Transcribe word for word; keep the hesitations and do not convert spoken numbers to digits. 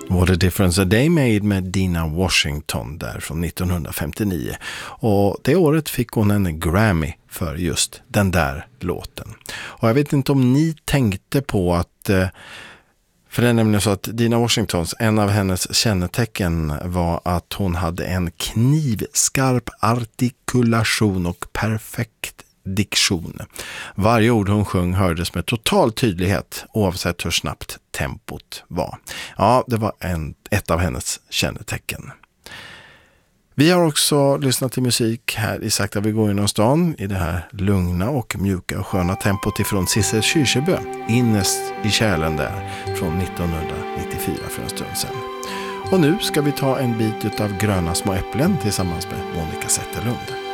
What a difference a day made med Dina Washington där från nittonhundrafemtionio. Och det året fick hon en Grammy för just den där låten. Och jag vet inte om ni tänkte på att, för det är nämligen så att Dina Washingtons, en av hennes kännetecken var att hon hade en knivskarp artikulation och perfekt diktion. Varje ord hon sjöng hördes med total tydlighet oavsett hur snabbt tempot var. Ja, det var en, ett av hennes kännetecken. Vi har också lyssnat till musik här i Sakta vi går genom stan i det här lugna och mjuka och sköna tempot ifrån Sissel Kyrkjebø, Innerst i kärlen där från nittonhundranittiofyra för en stund sedan. Och nu ska vi ta en bit av Gröna små äpplen tillsammans med Monica Zetterlund.